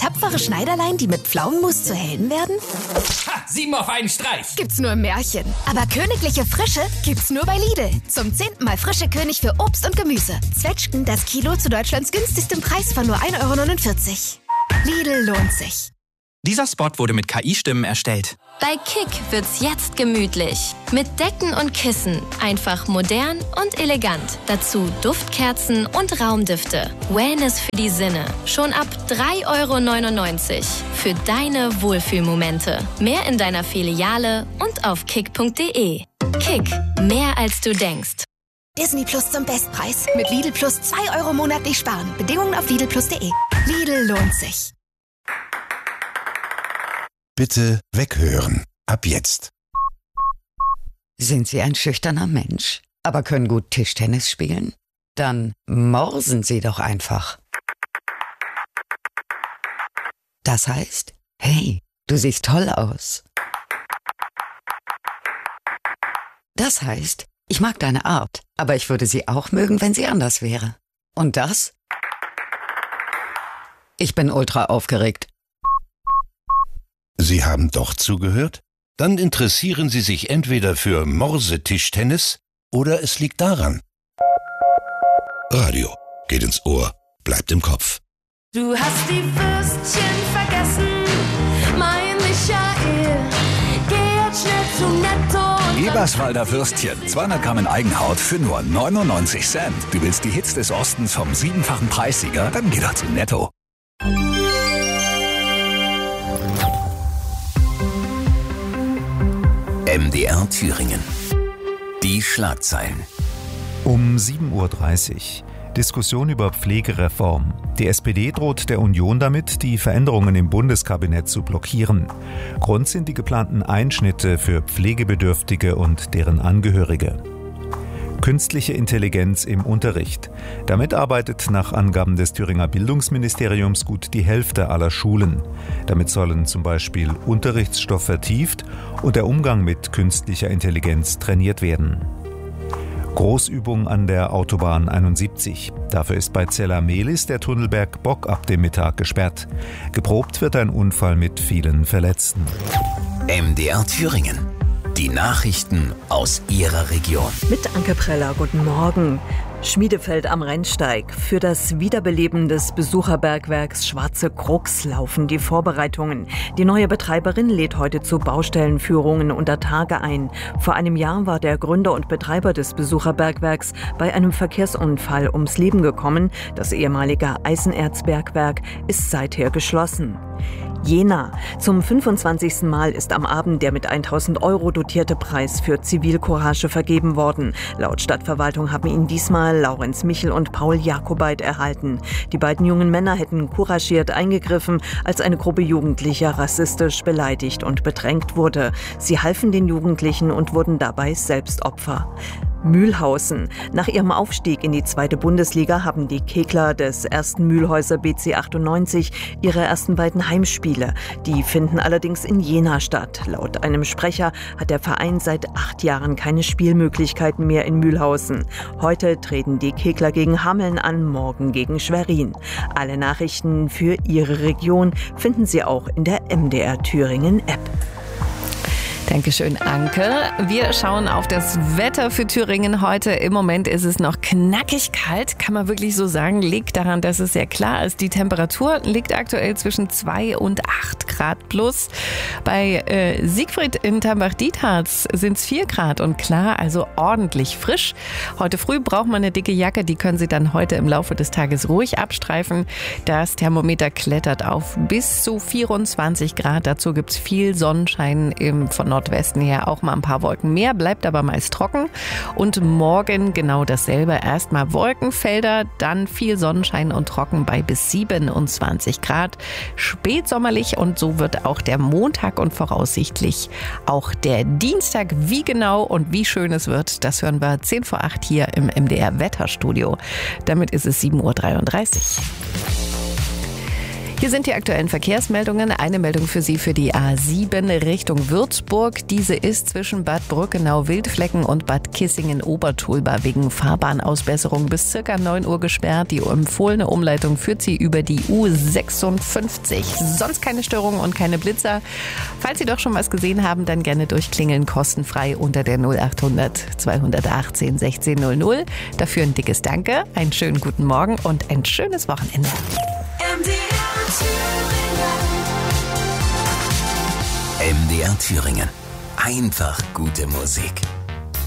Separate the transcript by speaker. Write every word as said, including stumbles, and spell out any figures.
Speaker 1: Tapfere Schneiderlein, die mit Pflaumenmus zu Helden werden?
Speaker 2: Ha, sieben auf einen Streich.
Speaker 1: Gibt's nur im Märchen. Aber königliche Frische gibt's nur bei Lidl. Zum zehnten Mal frische König für Obst und Gemüse. Zwetschgen das Kilo zu Deutschlands günstigstem Preis von nur ein Euro neunundvierzig. Lidl lohnt sich.
Speaker 3: Dieser Spot wurde mit K I-Stimmen erstellt.
Speaker 4: Bei Kick wird's jetzt gemütlich. Mit Decken und Kissen. Einfach modern und elegant. Dazu Duftkerzen und Raumdüfte. Wellness für die Sinne. Schon ab drei Euro neunundneunzig. Für deine Wohlfühlmomente. Mehr in deiner Filiale und auf kick punkt de. Kick. Mehr als du denkst.
Speaker 1: Disney Plus zum Bestpreis. Mit Lidl Plus zwei Euro monatlich sparen. Bedingungen auf lidl plus punkt de. Lidl lohnt sich.
Speaker 5: Bitte weghören. Ab jetzt.
Speaker 6: Sind Sie ein schüchterner Mensch, aber können gut Tischtennis spielen? Dann morsen Sie doch einfach. Das heißt, hey, du siehst toll aus. Das heißt, ich mag deine Art, aber ich würde sie auch mögen, wenn sie anders wäre. Und das? Ich bin ultra aufgeregt.
Speaker 5: Sie haben doch zugehört? Dann interessieren Sie sich entweder für Morse-Tischtennis oder es liegt daran. Radio geht ins Ohr, bleibt im Kopf.
Speaker 7: Du hast die Würstchen vergessen, mein Michael. Geh jetzt schnell zu Netto.
Speaker 8: Eberswalder Würstchen, zweihundert Gramm in Eigenhaut für nur neunundneunzig Cent. Du willst die Hits des Ostens vom siebenfachen Preissieger? Dann geh doch zu Netto.
Speaker 9: M D R Thüringen. Die Schlagzeilen.
Speaker 10: Um sieben Uhr dreißig. Diskussion über Pflegereform. Die S P D droht der Union damit, die Veränderungen im Bundeskabinett zu blockieren. Grund sind die geplanten Einschnitte für Pflegebedürftige und deren Angehörige. Künstliche Intelligenz im Unterricht. Damit arbeitet nach Angaben des Thüringer Bildungsministeriums gut die Hälfte aller Schulen. Damit sollen zum Beispiel Unterrichtsstoff vertieft und der Umgang mit künstlicher Intelligenz trainiert werden. Großübung an der Autobahn einundsiebzig. Dafür ist bei Zella-Mehlis der Tunnelberg Bock ab dem Mittag gesperrt. Geprobt wird ein Unfall mit vielen Verletzten.
Speaker 9: M D R Thüringen. Die Nachrichten aus Ihrer Region.
Speaker 11: Mit Anke Preller, guten Morgen. Schmiedefeld am Rennsteig. Für das Wiederbeleben des Besucherbergwerks Schwarze Krux laufen die Vorbereitungen. Die neue Betreiberin lädt heute zu Baustellenführungen unter Tage ein. Vor einem Jahr war der Gründer und Betreiber des Besucherbergwerks bei einem Verkehrsunfall ums Leben gekommen. Das ehemalige Eisenerzbergwerk ist seither geschlossen. Jena. Zum fünfundzwanzigsten Mal ist am Abend der mit tausend Euro dotierte Preis für Zivilcourage vergeben worden. Laut Stadtverwaltung haben ihn diesmal Laurenz Michel und Paul Jakobait erhalten. Die beiden jungen Männer hätten couragiert eingegriffen, als eine Gruppe Jugendlicher rassistisch beleidigt und bedrängt wurde. Sie halfen den Jugendlichen und wurden dabei selbst Opfer. Mühlhausen. Nach ihrem Aufstieg in die zweite Bundesliga haben die Kegler des ersten Mühlhäuser B C achtundneunzig ihre ersten beiden Heimspiele. Die finden allerdings in Jena statt. Laut einem Sprecher hat der Verein seit acht Jahren keine Spielmöglichkeiten mehr in Mühlhausen. Heute treten die Kegler gegen Hameln an, morgen gegen Schwerin. Alle Nachrichten für Ihre Region finden Sie auch in der M D R Thüringen App.
Speaker 12: Dankeschön, Anke. Wir schauen auf das Wetter für Thüringen heute. Im Moment ist es noch knackig kalt, kann man wirklich so sagen. Liegt daran, dass es sehr klar ist. Die Temperatur liegt aktuell zwischen zwei und acht Grad plus. Bei äh, Siegfried in Tambach-Dietharz sind es vier Grad und klar, also ordentlich frisch. Heute früh braucht man eine dicke Jacke, die können Sie dann heute im Laufe des Tages ruhig abstreifen. Das Thermometer klettert auf bis zu vierundzwanzig Grad. Dazu gibt es viel Sonnenschein im von Nordwesten her, auch mal ein paar Wolken mehr, bleibt aber meist trocken. Und morgen genau dasselbe. Erstmal Wolkenfelder, dann viel Sonnenschein und trocken bei bis siebenundzwanzig Grad. Spätsommerlich und so wird auch der Montag und voraussichtlich auch der Dienstag. Wie genau und wie schön es wird, das hören wir zehn vor acht hier im M D R Wetterstudio. Damit ist es sieben Uhr dreiunddreißig. Hier sind die aktuellen Verkehrsmeldungen. Eine Meldung für Sie für die A sieben Richtung Würzburg. Diese ist zwischen Bad Brückenau-Wildflecken und Bad Kissingen-Obertulba wegen Fahrbahnausbesserung bis circa neun Uhr gesperrt. Die empfohlene Umleitung führt Sie über die U sechsundfünfzig. Sonst keine Störungen und keine Blitzer. Falls Sie doch schon was gesehen haben, dann gerne durchklingeln, kostenfrei unter der null acht hundert zweihundertachtzehn sechzehn null null. Dafür ein dickes Danke, einen schönen guten Morgen und ein schönes Wochenende.
Speaker 9: M D R Thüringen. Einfach gute Musik.